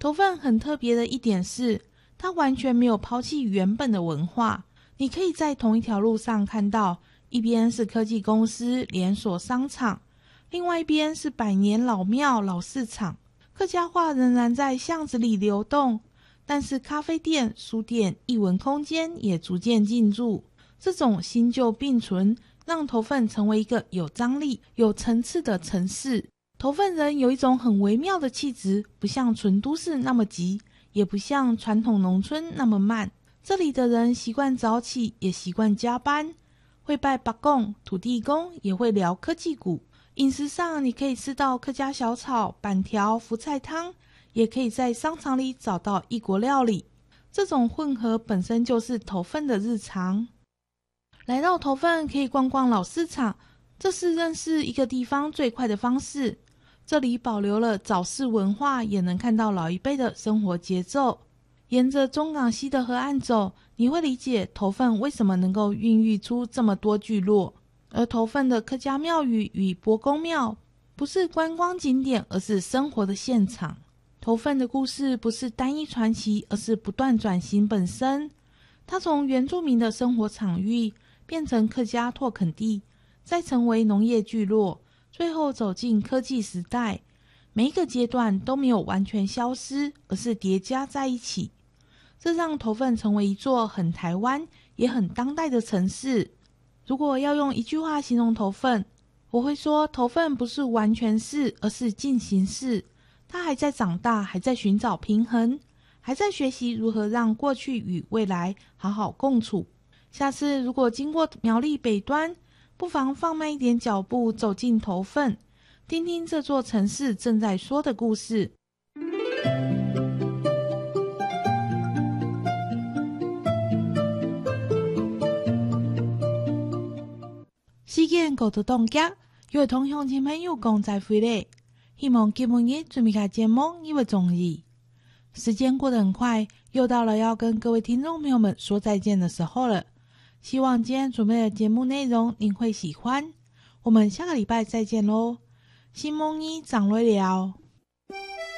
头份很特别的一点是，它完全没有抛弃原本的文化。你可以在同一条路上看到，一边是科技公司、连锁商场，另外一边是百年老庙、老市场。客家话仍然在巷子里流动，但是咖啡店、书店、艺文空间也逐渐进驻。这种新旧并存，让头份成为一个有张力、有层次的城市。头份人有一种很微妙的气质，不像纯都市那么急，也不像传统农村那么慢。这里的人习惯早起，也习惯加班，会拜伯公、土地公，也会聊科技股。饮食上，你可以吃到客家小炒、板条、福菜汤，也可以在商场里找到异国料理。这种混合本身就是头份的日常。来到头份可以逛逛老市场，这是认识一个地方最快的方式。这里保留了早市文化，也能看到老一辈的生活节奏。沿着中港溪的河岸走，你会理解头份为什么能够孕育出这么多聚落。而头份的客家庙宇与伯公庙不是观光景点，而是生活的现场。头份的故事不是单一传奇，而是不断转型本身。它从原住民的生活场域变成客家拓垦地，再成为农业聚落，最后走进科技时代。每一个阶段都没有完全消失，而是叠加在一起。这让头份成为一座很台湾也很当代的城市。如果要用一句话形容头份，我会说头份不是完全式，而是进行式。它还在长大，还在寻找平衡，还在学习如何让过去与未来好好共处。下次如果经过苗栗北端，不妨放慢一点脚步，走进头份，听听这座城市正在说的故事。时间过得冻结，又会同乡亲朋友讲再会嘞。希望今日准备开节目你会中意。时间过得很快，又到了要跟各位听众朋友们说再见的时候了。希望今天准备的节目内容您会喜欢。我们下个礼拜再见咯。新梦一长累了。